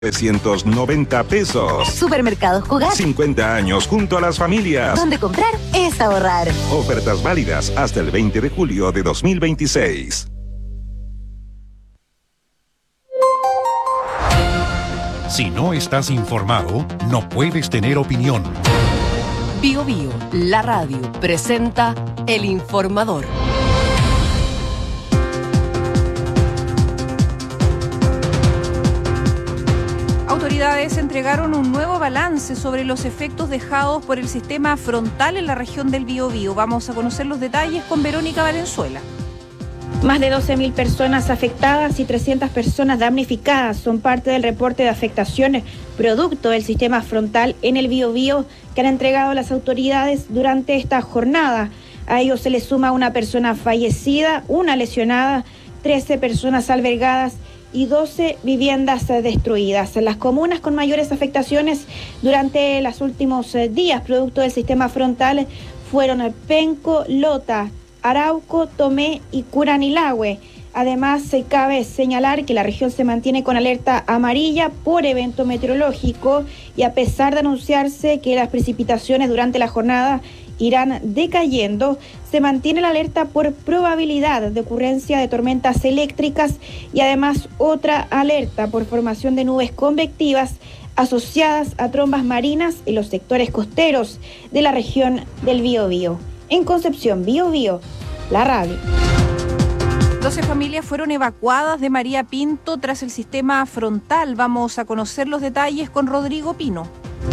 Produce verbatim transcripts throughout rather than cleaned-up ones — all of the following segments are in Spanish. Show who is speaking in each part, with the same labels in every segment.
Speaker 1: trescientos noventa pesos.
Speaker 2: Supermercados Jugar.
Speaker 1: cincuenta años junto a las familias.
Speaker 2: Donde comprar es ahorrar.
Speaker 1: Ofertas válidas hasta el veinte de julio de dos mil veintiséis.
Speaker 3: Si no estás informado, no puedes tener opinión.
Speaker 4: Bio Bio, la radio, presenta El Informador.
Speaker 5: Autoridades entregaron un nuevo balance sobre los efectos dejados por el sistema frontal en la región del Biobío. Vamos a conocer los detalles con Verónica Valenzuela.
Speaker 6: Más de doce mil personas afectadas y trescientas personas damnificadas son parte del reporte de afectaciones producto del sistema frontal en el Biobío que han entregado las autoridades durante esta jornada. A ello se le suma una persona fallecida, una lesionada, trece personas albergadas y doce viviendas destruidas. Las comunas con mayores afectaciones durante los últimos días producto del sistema frontal fueron Penco, Lota, Arauco, Tomé y Curanilahue. Además, se cabe señalar que la región se mantiene con alerta amarilla por evento meteorológico y a pesar de anunciarse que las precipitaciones durante la jornada irán decayendo, se mantiene la alerta por probabilidad de ocurrencia de tormentas eléctricas y además otra alerta por formación de nubes convectivas asociadas a trombas marinas en los sectores costeros de la región del Biobío. En Concepción, Biobío, la radio.
Speaker 5: doce familias fueron evacuadas de María Pinto tras el sistema frontal. Vamos a conocer los detalles con Rodrigo Pino.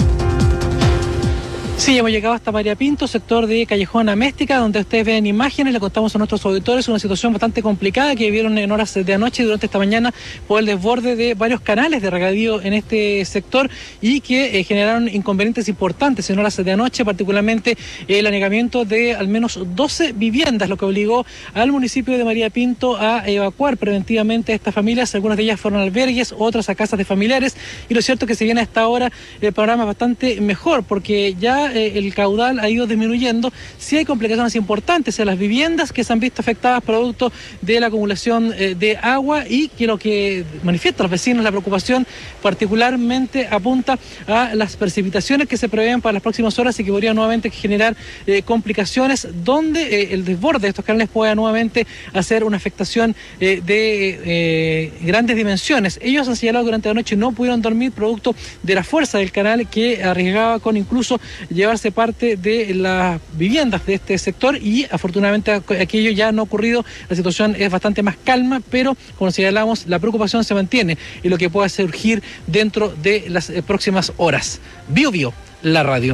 Speaker 7: Sí, hemos llegado hasta María Pinto, sector de Callejón Améstica, donde ustedes ven imágenes, le contamos a nuestros auditores una situación bastante complicada que vivieron en horas de anoche y durante esta mañana por el desborde de varios canales de regadío en este sector y que eh, generaron inconvenientes importantes en horas de anoche, particularmente el anegamiento de al menos doce viviendas, lo que obligó al municipio de María Pinto a evacuar preventivamente a estas familias. Algunas de ellas fueron albergues, otras a casas de familiares, y lo cierto es que si bien a esta hora el panorama es bastante mejor porque ya el caudal ha ido disminuyendo, sí hay complicaciones importantes en las viviendas que se han visto afectadas producto de la acumulación de agua y que lo que manifiestan los vecinos, la preocupación particularmente apunta a las precipitaciones que se prevén para las próximas horas y que podrían nuevamente generar eh, complicaciones donde eh, el desborde de estos canales pueda nuevamente hacer una afectación eh, de eh, grandes dimensiones. Ellos han señalado durante la noche no pudieron dormir producto de la fuerza del canal que arriesgaba con incluso llevarse parte de las viviendas de este sector y afortunadamente aquello ya no ha ocurrido, la situación es bastante más calma, pero como señalamos, la preocupación se mantiene y lo que pueda surgir dentro de las próximas horas. Bio Bio, la radio.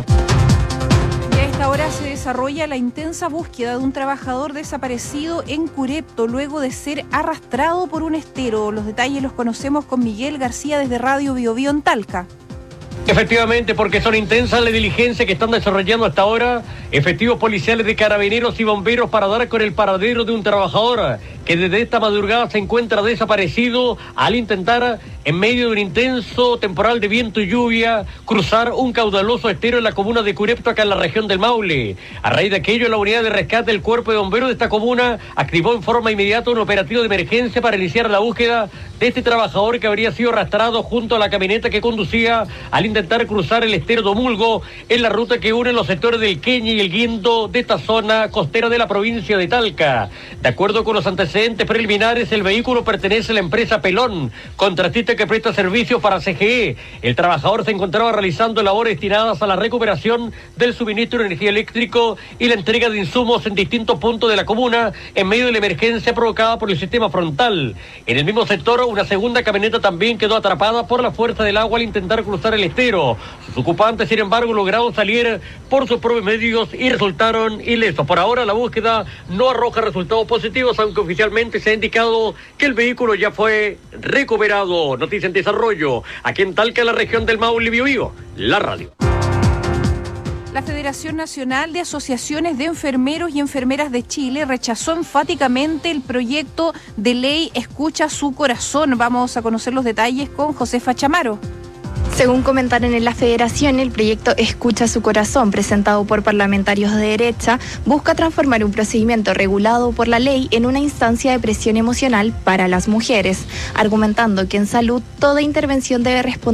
Speaker 5: Y a esta hora se desarrolla la intensa búsqueda de un trabajador desaparecido en Curepto luego de ser arrastrado por un estero. Los detalles los conocemos con Miguel García desde Radio Bio Bio en Talca.
Speaker 8: Efectivamente, porque son intensas las diligencias que están desarrollando hasta ahora efectivos policiales de carabineros y bomberos para dar con el paradero de un trabajador que desde esta madrugada se encuentra desaparecido al intentar, en medio de un intenso temporal de viento y lluvia, cruzar un caudaloso estero en la comuna de Curepto, acá en la región del Maule. A raíz de aquello, la unidad de rescate del Cuerpo de Bomberos de esta comuna activó en forma inmediata un operativo de emergencia para iniciar la búsqueda de este trabajador que habría sido arrastrado junto a la camioneta que conducía al intentar cruzar el estero Domulgo en la ruta que une los sectores del Queñe y el Guindo de esta zona costera de la provincia de Talca. De acuerdo con los antecedentes preliminares, el vehículo pertenece a la empresa Pelón, contratista que presta servicios para C G E. El trabajador se encontraba realizando labores destinadas a la recuperación del suministro de energía eléctrico y la entrega de insumos en distintos puntos de la comuna en medio de la emergencia provocada por el sistema frontal. En el mismo sector, una segunda camioneta también quedó atrapada por la fuerza del agua al intentar cruzar el estero. Sus ocupantes, sin embargo, lograron salir por sus propios medios y resultaron ilesos. Por ahora, la búsqueda no arroja resultados positivos, aunque oficialmente se ha indicado que el vehículo ya fue recuperado. Noticia en desarrollo, aquí en Talca, la región del Maule, Bio Bio, la radio.
Speaker 5: La Federación Nacional de Asociaciones de Enfermeros y Enfermeras de Chile rechazó enfáticamente el proyecto de ley Escucha su Corazón. Vamos a conocer los detalles con Josefa Chamaro.
Speaker 9: Según comentaron en la Federación, el proyecto Escucha su Corazón, presentado por parlamentarios de derecha, busca transformar un procedimiento regulado por la ley en una instancia de presión emocional para las mujeres, argumentando que en salud toda intervención debe responder